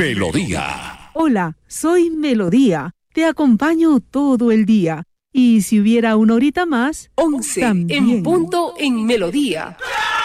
Melodía. Hola, soy Melodía. Te acompaño todo el día. Y si hubiera una horita más, 11 también. en punto en Melodía.